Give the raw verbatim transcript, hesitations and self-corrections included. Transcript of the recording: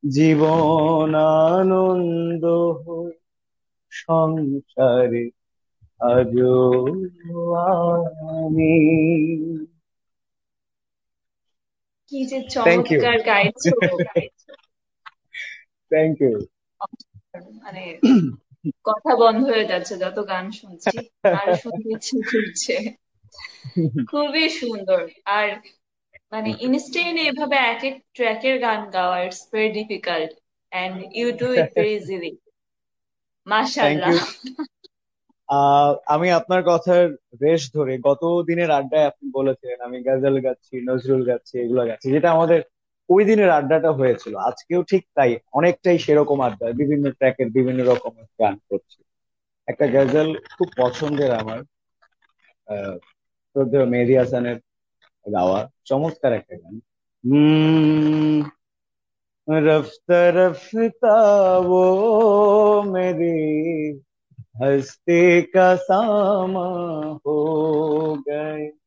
জীবন আনন্দ হোক সংসারে আজো আমি। কি যে থ্যাংক ইউ। চমৎকার গাইছো! Thank you. মানে কথা বন্ধ হয়ে যাচ্ছে যত গান শুনছি, আরো শুনতে ইচ্ছে করছে। খুবই সুন্দর। আর মানে ইনস্টেন্ট এভাবে এক এক ট্র্যাকের গান গাওয়া, it's very difficult and you do it very easily. Thank মাশাআল্লাহ। ইউ। আহ আমি আপনার কথার রেশ ধরে গত দিনের আড্ডায় আপনি বলেছিলেন আমি গজল গাচ্ছি, নজরুল গাচ্ছি, এগুলো গাচ্ছি, যেটা আমাদের ওই দিনের আড্ডাটা হয়েছিল। আজকেও ঠিক তাই, অনেকটাই সেরকম আড্ডা, বিভিন্ন ট্র্যাকের বিভিন্ন রকমের গান করছি। একটা গজল খুব পছন্দের আমার, আহ শ্রদ্ধেয় মেহেদী হাসানের গাওয়া, চমৎকার একটা গান। হম রফতা রফতা वो मेरी हस्ती का सामा हो गए।